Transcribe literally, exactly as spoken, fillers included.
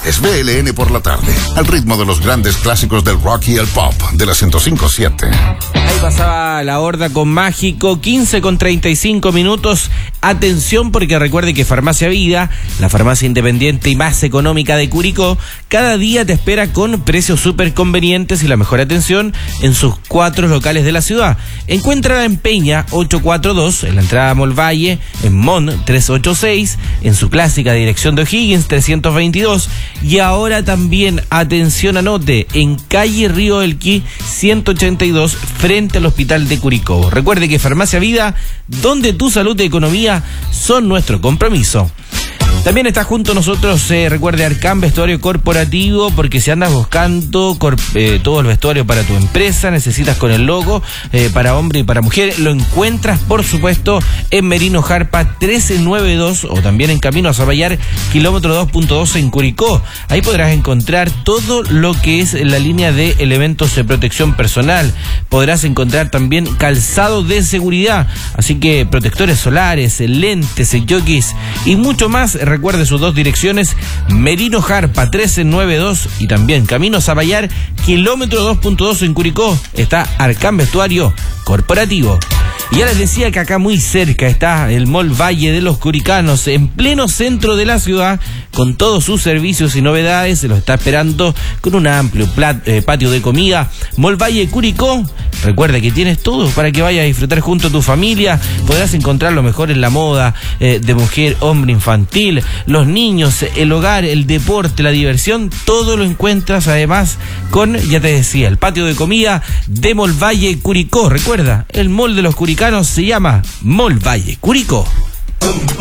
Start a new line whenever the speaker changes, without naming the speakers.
Es B L N por la tarde, al ritmo de los grandes clásicos del rock y el pop de la ciento cinco punto siete.
Ahí pasaba la horda con Mágico, quince con treinta y cinco minutos. Atención, porque recuerde que Farmacia Vida, la farmacia independiente y más económica de Curicó, cada día te espera con precios súper convenientes y la mejor atención en sus cuatro locales de la ciudad. Encuéntrala en Peña ochocientos cuarenta y dos, en la entrada a Molvalle, en Mon trescientos ochenta y seis, en su clásica dirección de O'Higgins trescientos veintidós y ahora también, atención, anote, en calle Río Elqui ciento ochenta y dos, frente al Hospital de Curicó. Recuerde que Farmacia Vida, donde tu salud y economía son nuestro compromiso. También está junto a nosotros, eh, recuerde, Arcán Vestuario Corporativo, porque si andas buscando cor- eh, todo el vestuario para tu empresa, necesitas con el logo, eh, para hombre y para mujer, lo encuentras, por supuesto, en Merino Jarpa trece noventa y dos o también en Camino a Zapallar, kilómetro dos punto dos en Curicó. Ahí podrás encontrar todo lo que es la línea de elementos de protección personal. Podrás encontrar también calzado de seguridad, así que protectores solares, lentes, jockeys y mucho más. Recuerde sus dos direcciones, Merino Jarpa trece noventa y dos y también Camino a Zapallar, kilómetro dos punto dos en Curicó, está Arcán Vestuario Corporativo. Y ya les decía que acá muy cerca está el Mall Valle de los Curicanos, en pleno centro de la ciudad, con todos sus servicios y novedades. Se los está esperando con un amplio plat, eh, patio de comida. Mall Valle Curicó, recuerda que tienes todo para que vayas a disfrutar junto a tu familia. Podrás encontrar lo mejor en la moda, eh, de mujer, hombre, infantil, los niños, el hogar, el deporte, la diversión. Todo lo encuentras además con, ya te decía, el patio de comida de Mall Valle Curicó. Recuerda, el Mall de los Curicanos se llama Mall Valle Curicó.